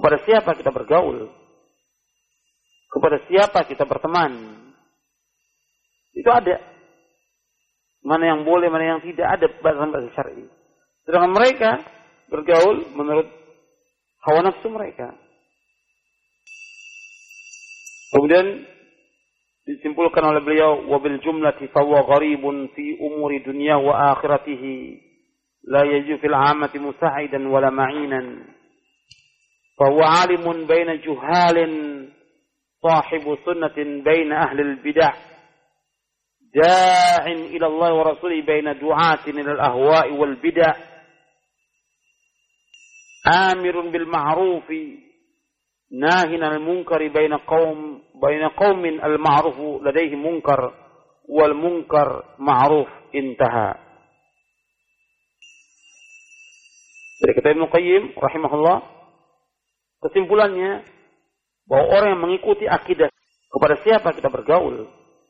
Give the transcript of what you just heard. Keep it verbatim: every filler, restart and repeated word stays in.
kepada siapa kita bergaul, kepada siapa kita berteman. Itu ada. Mana yang boleh, mana yang tidak, ada batasan-batasan syar'i. Sedangkan mereka bergaul menurut hawa nafsu mereka. Kemudian disimpulkan oleh beliau, wabil jumlati fahuwa gharibun fi umuri dunya wa akhiratihi la yaju fil amati musa'idan wala ma'inan. Fahuwa alimun baina juhalin sahibu sunnatin baina ahli al-bid'ah da'in ila Allah wa rasulihi baina du'atin ila al-ahwa'i wal bid'ah amirun bil ma'rufi nahin al-munkari baina qaum baina qaumin al-ma'rufu ladaihi munkar wal munkar ma'ruf. Intaha. Dari kata Ibnu Qayyim rahimahullah, kesimpulannya bahwa orang yang mengikuti akidah, kepada siapa kita bergaul,